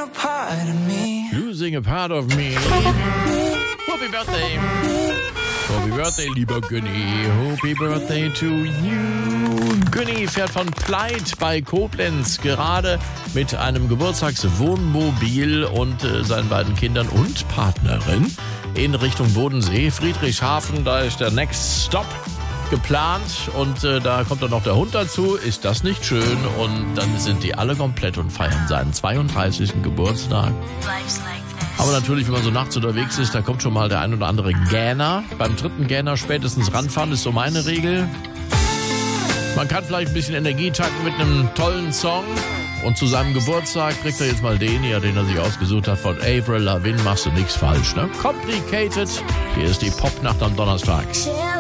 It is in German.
a part of me. Losing a part of me. Happy Birthday. Happy Birthday, lieber Günni. Happy Birthday to you. Günni fährt von Pleit bei Koblenz gerade mit einem Geburtstagswohnmobil und seinen beiden Kindern und Partnerin in Richtung Bodensee. Friedrichshafen, da ist der Next Stop geplant und da kommt dann noch der Hund dazu. Ist das nicht schön? Und dann sind die alle komplett und feiern seinen 32. Geburtstag. Aber natürlich, wenn man so nachts unterwegs ist, da kommt schon mal der ein oder andere Gähner. Beim dritten Gähner spätestens ranfahren, ist so meine Regel. Man kann vielleicht ein bisschen Energie tanken mit einem tollen Song. Und zu seinem Geburtstag kriegt er jetzt mal den hier, den er sich ausgesucht hat, von Avril Lavigne. Machst du nichts falsch, ne? Complicated. Hier ist die Popnacht am Donnerstag.